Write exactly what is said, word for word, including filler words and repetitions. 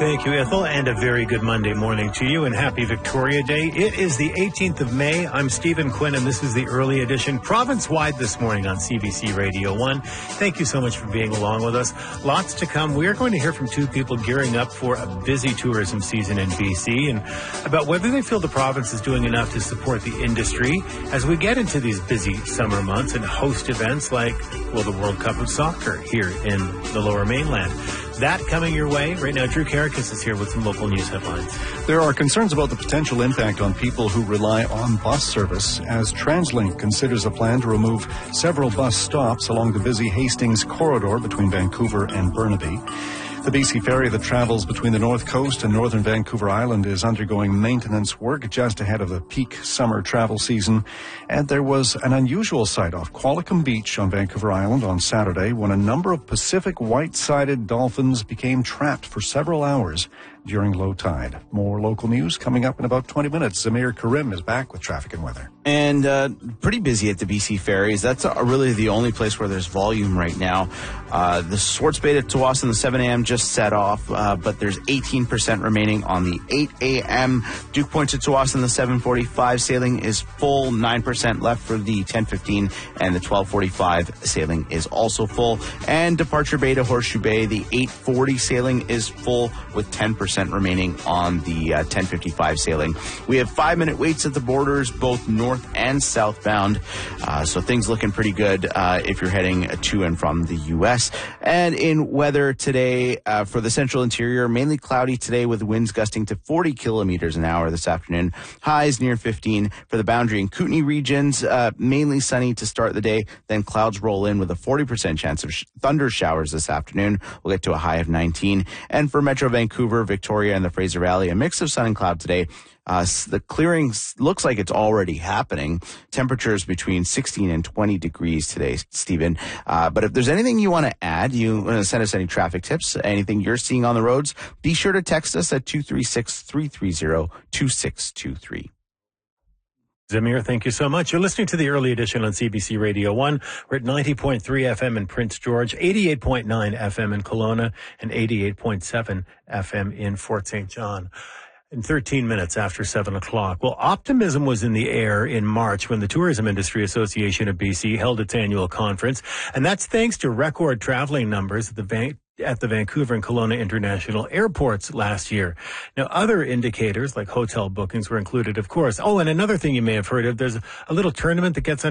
Thank you, Ethel, and a very good Monday morning to you, and happy Victoria Day. It is the eighteenth of May. I'm Stephen Quinn, and this is the early edition, province-wide this morning on C B C Radio one. Thank you so much for being along with us. Lots to come. We are going to hear from two people gearing up for a busy tourism season in B C, and about whether they feel the province is doing enough to support the industry as we get into these busy summer months and host events like, well, the World Cup of Soccer here in the Lower Mainland. That coming your way. Right now, Drew Karakis is here with some local news headlines. There are concerns about the potential impact on people who rely on bus service as TransLink considers a plan to remove several bus stops along the busy Hastings corridor between Vancouver and Burnaby. The B C ferry that travels between the North Coast and northern Vancouver Island is undergoing maintenance work just ahead of the peak summer travel season. And there was an unusual sight off Qualicum Beach on Vancouver Island on Saturday when a number of Pacific white-sided dolphins became trapped for several hours during low tide. More local news coming up in about twenty minutes. Zamir Karim is back with traffic and weather. And uh, pretty busy at the B C ferries. That's uh, really the only place where there's volume right now. Uh, the Swartz Bay to Tsawwassen, the seven a.m. just set off, uh, but there's eighteen percent remaining on the eight a.m. Duke Point to Tsawwassen, the seven forty-five sailing is full, nine percent left for the ten fifteen, and the twelve forty-five sailing is also full. And Departure Bay to Horseshoe Bay, the eight forty sailing is full with ten percent remaining on the uh, ten fifty-five sailing. We have five-minute waits at the borders, both north and southbound, uh, so things looking pretty good uh, if you're heading to and from the U S. And in weather today, uh, for the central interior, mainly cloudy today with winds gusting to forty kilometers an hour this afternoon. Highs near fifteen. For the Boundary and Kootenay regions, uh, mainly sunny to start the day, then clouds roll in with a forty percent chance of sh- thunder showers this afternoon. We'll get to a high of nineteen. And for Metro Vancouver, Victoria, and the Fraser Valley, a mix of sun and cloud today. Uh, the clearing looks like it's already happening. Temperatures between sixteen and twenty degrees today, Stephen. Uh, but if there's anything you want to add, you want to send us any traffic tips, anything you're seeing on the roads, be sure to text us at two three six, three three zero, two six two three. Zamir, thank you so much. You're listening to the early edition on C B C Radio one. We're at ninety point three F M in Prince George, eighty-eight point nine F M in Kelowna, and eighty-eight point seven F M in Fort Saint John. In thirteen minutes after seven o'clock. Well, optimism was in the air in March when the Tourism Industry Association of B C held its annual conference, and that's thanks to record traveling numbers at the Van- at the Vancouver and Kelowna International Airports last year. Now, other indicators like hotel bookings were included, of course. Oh, and another thing you may have heard of, there's a little tournament that gets